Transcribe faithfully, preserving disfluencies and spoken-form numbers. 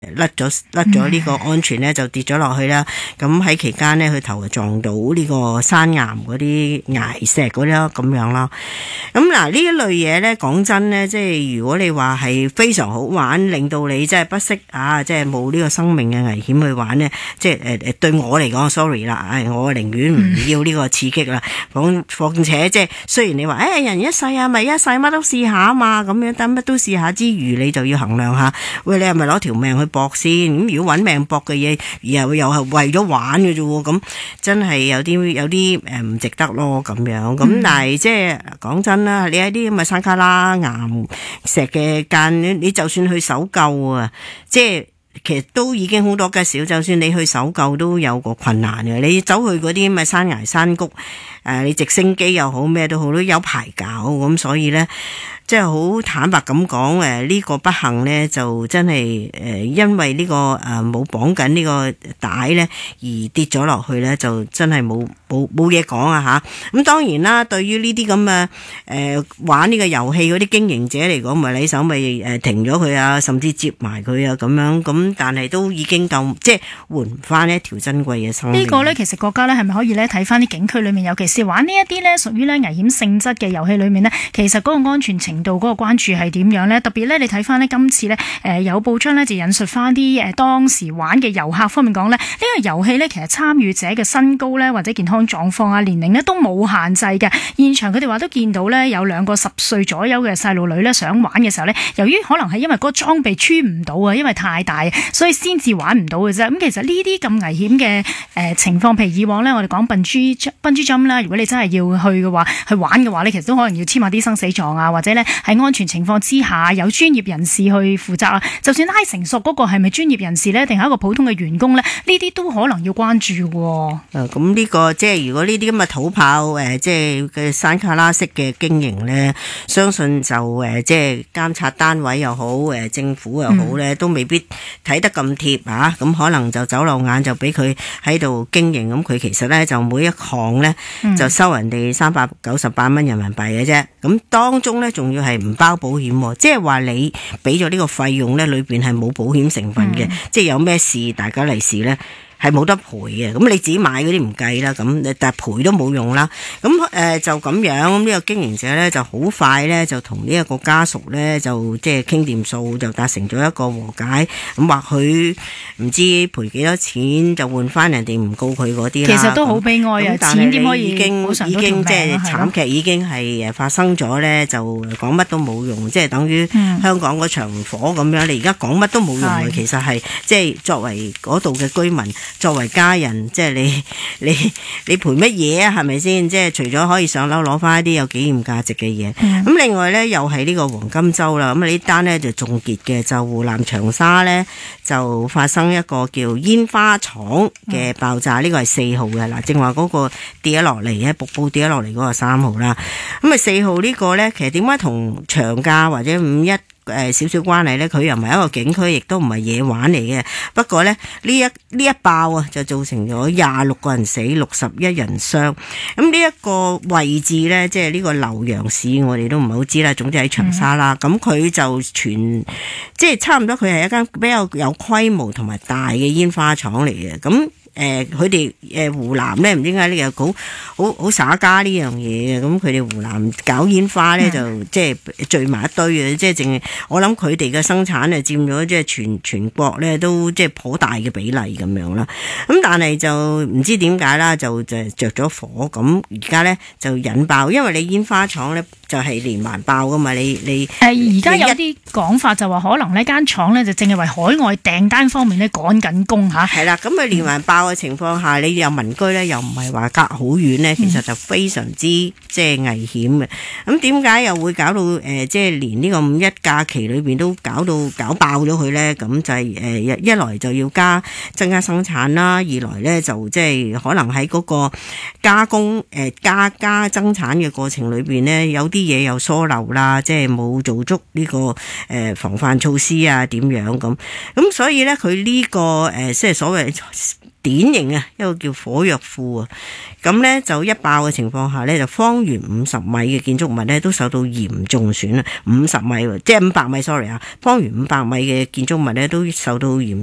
甩咗甩咗呢個安全咧，就跌咗落去啦。咁喺期間呢，佢頭就撞到呢個山岩嗰啲崖石嗰啲咁樣啦。咁嗱呢一類嘢咧，講真咧，即係如果你話係非常好玩，令到你即係不惜啊，即係冇呢個生命嘅危險去玩咧，即係誒誒對我嚟講 sorry 啦，誒我寧願唔要呢個刺激啦。況況且即係雖然你話誒、哎、人一世啊，咪一世乜都試下啊嘛，咁樣但乜都試下之餘，你就要衡量下，喂你係咪攞條命去搏先？咁如果揾命搏嘅嘢，又又係為咗玩嘅啫喎，咁真係有啲有啲誒唔值得咯咁樣。咁但係即係講真啦，你喺啲咁嘅山卡拉岩石嘅間，你就算去搜救啊，即係其實都已經好多嘅少。就算你去搜救都有個困難嘅，你走去嗰啲咁嘅山崖山谷，誒你直升機又好咩都好，都有排搞。咁所以咧。即係好坦白咁講，誒呢個不幸呢，就真係誒因為呢個誒冇綁緊呢個帶呢而跌咗落去呢，就真係冇冇冇嘢講啊吓。咁當然啦，對於呢啲咁嘅誒玩呢個遊戲嗰啲經營者嚟講，咪你手咪誒停咗佢啊，甚至接埋佢啊咁樣。咁但係都已經夠即係換翻一條珍貴嘅生命。 呢個呢，其實國家呢係咪可以呢睇翻啲景區裏面，尤其是玩呢一啲呢屬於呢危險性質嘅遊戲裏面呢，其實嗰個安全程度嗰個關注係點樣呢？特別咧，你睇翻呢今次呢，誒有報章呢就引述翻啲誒當時玩嘅遊客方面講呢，呢、呢個遊戲呢其實參與者嘅身高呢或者健康狀況啊、年齡呢都冇限制嘅。現場佢哋話都見到呢有兩個十歲左右嘅細路女呢想玩嘅時候呢，由於可能係因為嗰個裝備穿唔到啊，因為太大，所以先至玩唔到嘅啫。咁其實呢啲咁危險嘅誒情況，譬如以往呢，我哋講笨豬笨豬跳啦，如果你真係要去嘅話，去玩嘅話呢，其實都可能要簽下啲生死狀啊，或者呢喺安全情況之下，有專業人士去負責啊。就算拉成熟嗰個係咪專業人士呢，定係一個普通嘅員工呢？呢啲都可能要關注。誒、 呃，咁呢個即係如果呢啲咁嘅土炮誒、呃，即係嘅山卡拉式嘅經營呢，相信就誒、呃，即係監察單位又好，誒、呃，政府又好呢，都未必睇得咁貼啊。咁可能就走漏眼，就俾佢喺度經營。咁佢其實呢，就每一項呢，就收人哋三百九十八蚊人民幣嘅啫。咁當中呢，仲要係唔包保險，即係話你俾咗呢個費用呢，裏邊係冇保險成分嘅，嗯、即係有咩事大家嚟事呢，係冇得賠嘅。咁你自己買嗰啲唔計啦，咁但係賠都冇用啦。咁誒、呃、就咁樣，咁呢個經營者呢就好快呢，就同呢一個家屬呢，就即係傾掂數，就達成咗一個和解。咁或許唔知賠幾多錢就換翻人哋唔告佢嗰啲啦。其實都好悲哀啊！錢點可以已經已經即係慘劇已經係誒發生咗呢，就講乜都冇用，即係等於香港嗰場火咁樣。你而家講乜都冇用嘅，嗯、其實係即係作為嗰度嘅居民。作為家人，即係你你你賠乜嘢啊？係咪先？即係除咗可以上樓攞翻一啲有紀念價值嘅嘢，咁、嗯、另外咧又係呢個黃金周啦。咁啊呢單咧就仲結嘅，就湖南長沙咧就發生一個叫煙花廠嘅爆炸，呢、嗯、個係四號嘅嗱，正話嗰個跌咗落嚟嘅瀑布跌咗落嚟嗰個三號啦。咁啊四號呢個咧，其實點解同長假或者五一？誒少少關係咧，佢又唔係一個景區，亦都唔係嘢玩嚟嘅。不過咧，呢一呢一爆啊，就造成咗廿六個人死，六十一人傷。咁呢一個位置咧，即係呢個瀏陽市，我哋都唔係好知啦。總之喺長沙啦，咁佢、嗯、就全即係差唔多，佢係一間比較有規模同埋大嘅煙花廠嚟嘅。咁誒佢哋誒湖南咧，唔知點解呢個好好好耍家呢樣嘢嘅，咁佢哋湖南搞煙花咧、嗯、就即係聚埋一堆嘅，即係淨係我諗佢哋嘅生產誒佔咗即係全全國咧都即係頗大嘅比例咁樣啦。咁但係就唔知點解啦，就就着咗火，咁而家咧就引爆，因為你煙花廠咧就係連環爆噶嘛，你你誒而家有啲講法就話可能呢間廠咧就淨係為海外訂單方面咧趕緊工嚇。係啦， 咁佢連環爆嘅情況下，你有民居咧，又唔係話隔好遠咧，其實就非常之即係危險嘅。咁點解又會搞到誒、呃，即係連呢個五一假期裏邊都搞到搞爆咗佢咧？咁就係、是、誒、呃、一來就要加增加生產啦，二來咧就即係可能喺嗰個加工誒、呃、加加增產嘅過程裏邊咧，有啲嘢又疏漏啦，即係冇做足呢、這個誒、呃、防範措施啊，點樣咁？咁所以咧，佢呢、這個誒、呃、即係所謂。 典型啊，一個叫火藥庫啊，咁咧就一爆嘅情況下咧，就方圓五十米嘅建築物咧都受到嚴重損啊，五十米即係五百米 sorry 啊，方圓五百米嘅建築物咧都受到嚴